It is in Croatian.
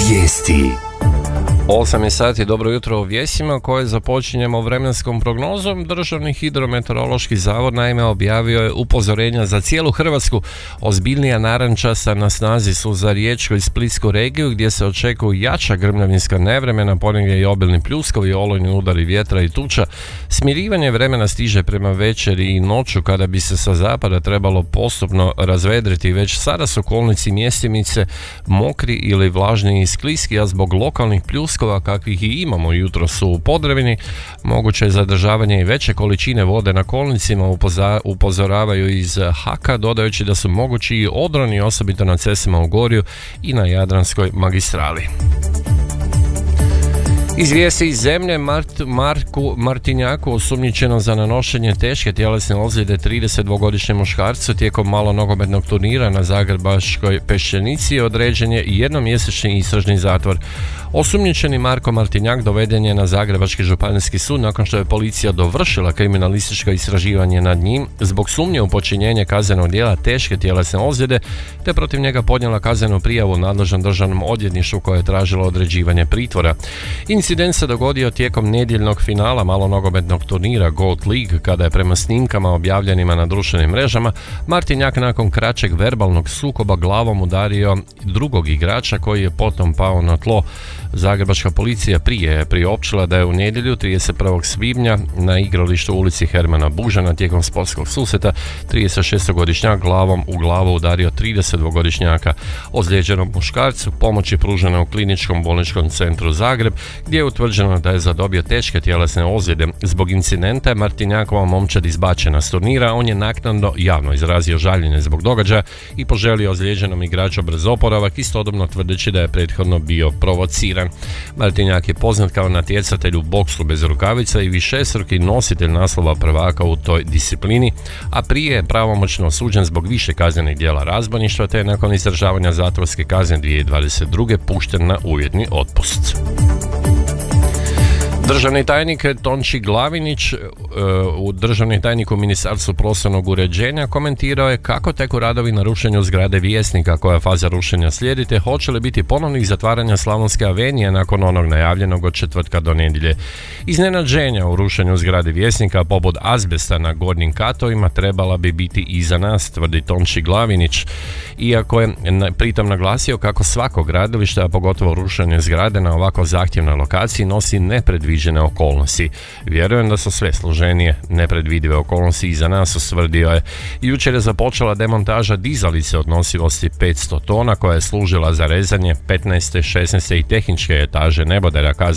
Vijesti. 8 je sati, dobro jutro u vijestima koje započinjemo vremenskom prognozom. Državni hidrometeorološki zavod naime objavio je upozorenja za cijelu Hrvatsku. Ozbiljnija narančasta na snazi su za Riječku i Splitsku regiju gdje se očekuju jača grmljavinska nevremena, ponegdje i obilni pljuskovi, olujni udari vjetra i tuča. Smirivanje vremena stiže prema večeri i noću kada bi se sa zapada trebalo postupno razvedriti. Već sada su okolnici mjestimice mokri ili vlažni i skliski, a zbog lokalnih pljuskova kakvih i imamo jutros u Podravini, moguće je zadržavanje i veće količine vode na kolnicima, upozoravaju iz HAK-a, dodajući da su mogući i odroni, osobito na cestama u Gorju i na Jadranskoj magistrali. Iz vijesti iz zemlje, Marku Martinjaku, osumnjičeno za nanošenje teške tjelesne ozljede 32-godišnjem muškarcu tijekom malonogometnog turnira na Zagrebačkoj Peščenici, određen je jednomjesečni istražni zatvor. Osumnjičeni Marko Martinjak doveden je na Zagrebački županijski sud nakon što je policija dovršila kriminalističko istraživanje nad njim zbog sumnje u počinjenje kaznenog djela teške tjelesne ozljede, te protiv njega podnijela kaznenu prijavu nadležnom državnom odvjetništvu koje je tražilo određivanje pritvora. Incident se dogodio tijekom nedjeljnog finala malonogometnog turnira Gold League, kada je prema snimkama objavljenima na društvenim mrežama Martinjak nakon kraćeg verbalnog sukoba glavom udario drugog igrača koji je potom pao na tlo. Zagrebačka policija prije je priopćila da je u nedjelju 31. svibnja na igralištu ulici Hermana Bužana tijekom sportskog susreta 36-godišnjak glavom u glavu udario 32-godišnjaka. Ozlijeđenom muškarcu pomoć je pružena u kliničkom bolničkom centru Zagreb, gdje je utvrđeno da je zadobio teške tjelesne ozljede. Zbog incidenta je Martinjakova momčad izbačena s turnira. On je naknadno javno izrazio žaljenje zbog događaja i poželio ozlijeđenom igraču brz oporavak, istodobno tvrdeći da je prethodno bio provociran. Martinjak je poznat kao natjecatelj u boksu bez rukavica i višestruki nositelj naslova prvaka u toj disciplini, a prije je pravomoćno osuđen zbog više kaznenih djela razbojništva, te je nakon izdržavanja zatvorske kazne 2022. pušten na uvjetni otpust. Državni tajnik Tonči Glavinić, državni tajnik u Ministarstvu prostornog uređenja, komentirao je kako teku radovi na rušenju zgrade Vjesnika, koja faza rušenja slijedi, te hoće li biti ponovnih zatvaranja Slavonske avenije nakon onog najavljenog od četvrtka do nedjelje. Iznenađenja u rušenju zgrade Vjesnika poput azbesta na gornjim katovima trebala bi biti iza nas, tvrdi Tonči Glavinić, iako je pritom naglasio kako svako gradilište, a pogotovo rušenje zgrade na ovako zahtjevnoj lokaciji, nosi nepredviđene okolnosti. Vjerujem da su sve složenije nepredvidive okolnosti iza nas, ustvrdio je. Jučer je započela demontaža dizalice od nosivosti 500 tona koja je služila za rezanje 15., 16. i tehničke etaže nebodera,